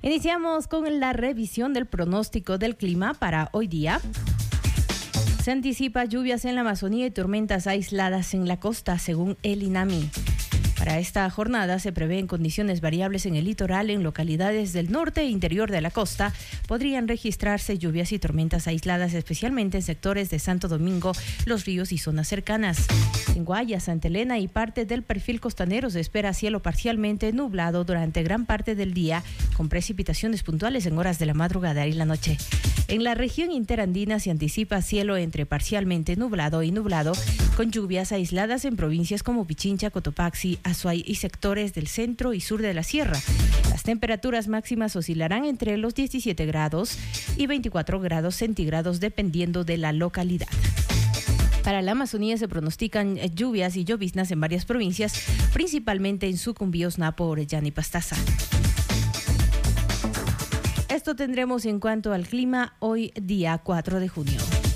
Iniciamos con la revisión del pronóstico del clima para hoy día. Se anticipa lluvias en la Amazonía y tormentas aisladas en la costa, según el INAMI. Para esta jornada se prevén condiciones variables en el litoral. En localidades del norte e interior de la costa podrían registrarse lluvias y tormentas aisladas, especialmente en sectores de Santo Domingo, Los Ríos y zonas cercanas. En Guayas, Santa Elena y parte del perfil costanero se espera cielo parcialmente nublado durante gran parte del día, con precipitaciones puntuales en horas de la madrugada y la noche. En la región interandina se anticipa cielo entre parcialmente nublado y nublado, con lluvias aisladas en provincias como Pichincha, Cotopaxi, Azuay y sectores del centro y sur de la sierra. Las temperaturas máximas oscilarán entre los 17 grados y 24 grados centígrados dependiendo de la localidad. Para la Amazonía se pronostican lluvias y lloviznas en varias provincias, principalmente en Sucumbíos, Napo, Orellana y Pastaza. Esto tendremos en cuanto al clima hoy día 4 de junio.